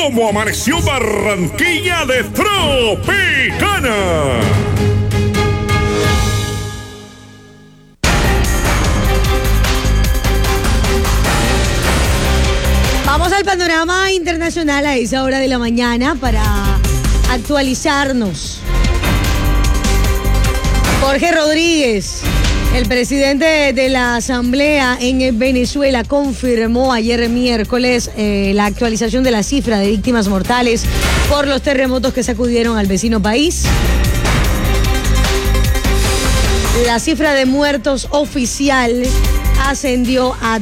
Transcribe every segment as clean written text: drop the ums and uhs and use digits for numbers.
cómo amaneció Barranquilla de Tropicana. Vamos al panorama internacional a esa hora de la mañana para actualizarnos. Jorge Rodríguez, el presidente de la Asamblea en Venezuela, confirmó ayer miércoles la actualización de la cifra de víctimas mortales por los terremotos que sacudieron al vecino país. La cifra de muertos oficial ascendió a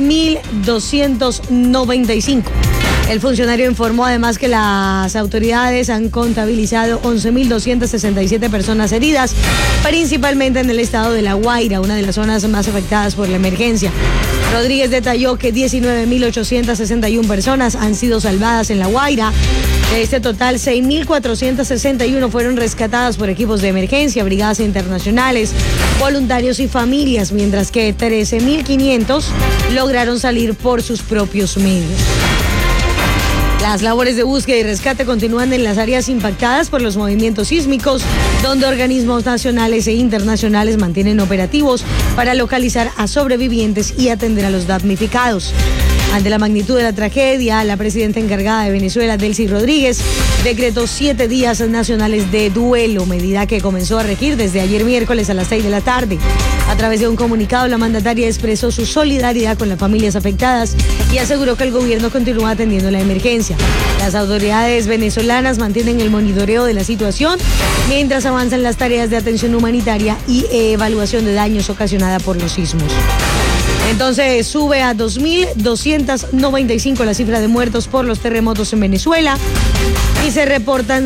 2.295. El funcionario informó además que las autoridades han contabilizado 11.267 personas heridas, principalmente en el estado de La Guaira, una de las zonas más afectadas por la emergencia. Rodríguez detalló que 19.861 personas han sido salvadas en La Guaira. De este total, 6.461 fueron rescatadas por equipos de emergencia, brigadas internacionales, voluntarios y familias, mientras que 13.500 lograron salir por sus propios medios. Las labores de búsqueda y rescate continúan en las áreas impactadas por los movimientos sísmicos, donde organismos nacionales e internacionales mantienen operativos para localizar a sobrevivientes y atender a los damnificados. Ante la magnitud de la tragedia, la presidenta encargada de Venezuela, Delcy Rodríguez, decretó 7 días nacionales de duelo, medida que comenzó a regir desde ayer miércoles a las 6 de la tarde. A través de un comunicado, la mandataria expresó su solidaridad con las familias afectadas y aseguró que el gobierno continúa atendiendo la emergencia. Las autoridades venezolanas mantienen el monitoreo de la situación mientras avanzan las tareas de atención humanitaria y evaluación de daños ocasionada por los sismos. Entonces sube a 2.295 la cifra de muertos por los terremotos en Venezuela y se reportan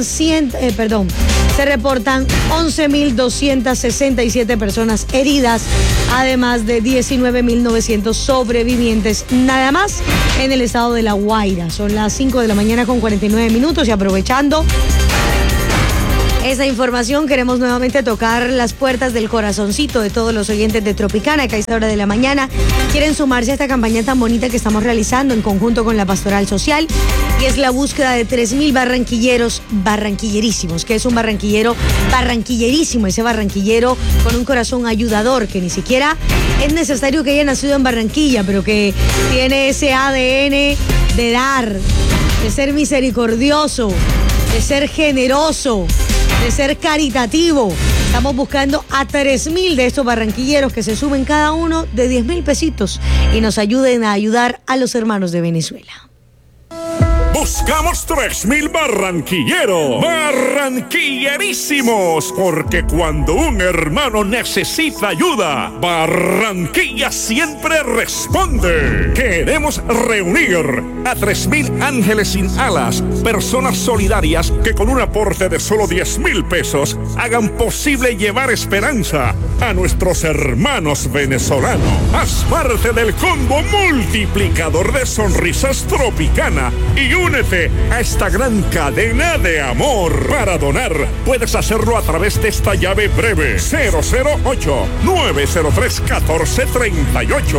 11.267 personas heridas, además de 19.900 sobrevivientes nada más en el estado de La Guaira. Son las 5 de la mañana con 49 minutos y aprovechando esa información, queremos nuevamente tocar las puertas del corazoncito de todos los oyentes de Tropicana que a esta hora de la mañana quieren sumarse a esta campaña tan bonita que estamos realizando en conjunto con la Pastoral Social, y es la búsqueda de 3.000 barranquilleros barranquillerísimos. Que es un barranquillero barranquillerísimo? Ese barranquillero con un corazón ayudador, que ni siquiera es necesario que haya nacido en Barranquilla, pero que tiene ese ADN de dar, de ser misericordioso, de ser generoso, de ser caritativo. Estamos buscando a 3.000 de estos barranquilleros que se sumen cada uno de 10.000 pesitos y nos ayuden a ayudar a los hermanos de Venezuela. Buscamos 3.000 barranquilleros, barranquillerísimos, porque cuando un hermano necesita ayuda, Barranquilla siempre responde. Queremos reunir a 3.000 ángeles sin alas, personas solidarias que con un aporte de solo 10.000 pesos hagan posible llevar esperanza a nuestros hermanos venezolanos. Haz parte del combo multiplicador de Sonrisas Tropicana y únete a esta gran cadena de amor. Para donar, puedes hacerlo a través de esta llave breve: 008-903-1438.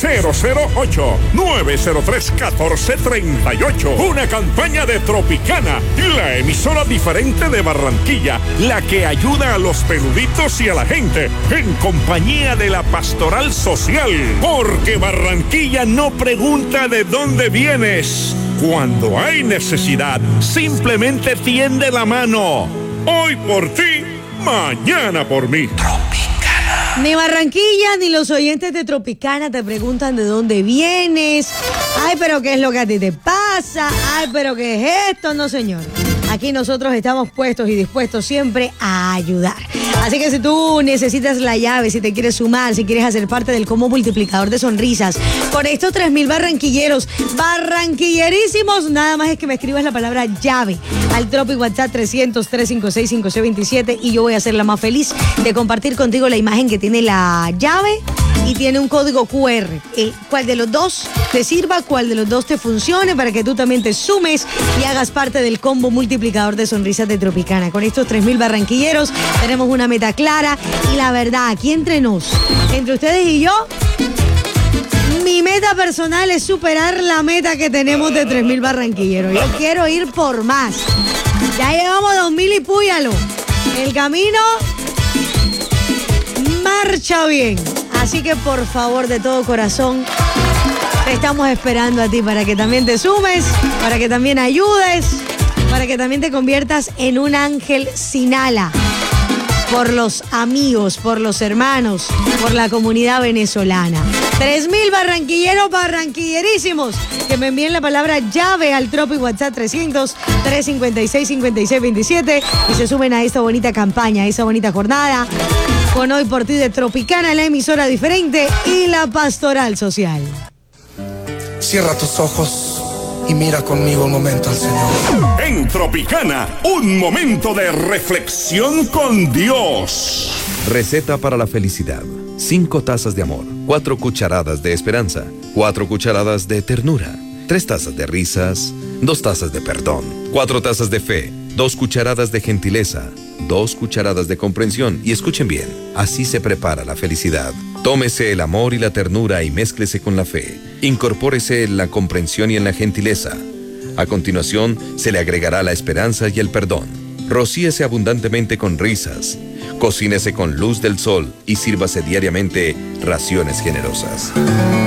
008-903-1438. Una campaña de Tropicana, la emisora diferente de Barranquilla, la que ayuda a los peluditos y a la gente, en compañía de la Pastoral Social. Porque Barranquilla no pregunta de dónde vienes. Cuando hay necesidad, simplemente tiende la mano. Hoy por ti, mañana por mí. Tropicana. Ni Barranquilla ni los oyentes de Tropicana te preguntan de dónde vienes. Ay, pero ¿qué es lo que a ti te pasa? Ay, pero ¿qué es esto? No, señor. Aquí nosotros estamos puestos y dispuestos siempre a ayudar. Así que si tú necesitas la llave, si te quieres sumar, si quieres hacer parte del combo multiplicador de sonrisas, con estos 3.000 barranquilleros, barranquillerísimos, nada más es que me escribas la palabra llave al Tropi WhatsApp 300-356-5627 y yo voy a ser la más feliz de compartir contigo la imagen que tiene la llave y tiene un código QR. ¿Cuál de los dos te sirva? ¿Cuál de los dos te funcione? Para que tú también te sumes y hagas parte del combo multiplicador de sonrisas de Tropicana. Con estos 3.000 barranquilleros tenemos una meta clara y la verdad, aquí entre ustedes y yo, Mi meta personal es superar la meta que tenemos de 3.000 barranquilleros. Yo quiero ir por más. Ya llevamos 2.000 y púyalo. El camino marcha bien. Así que por favor, de todo corazón, te estamos esperando a ti para que también te sumes, para que también ayudes, para que también te conviertas en un ángel sin ala. Por los amigos, por los hermanos, por la comunidad venezolana. 3.000 barranquilleros, barranquillerísimos, que me envíen la palabra llave al Tropi WhatsApp 300-356-5627 y se sumen a esta bonita campaña, a esta bonita jornada, con Hoy por Ti de Tropicana, la emisora diferente y la pastoral social. Cierra tus ojos y mira conmigo un momento al Señor. En Tropicana, un momento de reflexión con Dios. Receta para la felicidad. 5 tazas de amor, 4 cucharadas de esperanza, 4 cucharadas de ternura, 3 tazas de risas, 2 tazas de perdón, 4 tazas de fe, 2 cucharadas de gentileza, 2 cucharadas de comprensión. Y escuchen bien, así se prepara la felicidad. Tómese el amor y la ternura y mézclese con la fe. Incorpórese en la comprensión y en la gentileza. A continuación, se le agregará la esperanza y el perdón. Rocíese abundantemente con risas. Cocínese con luz del sol y sírvase diariamente raciones generosas.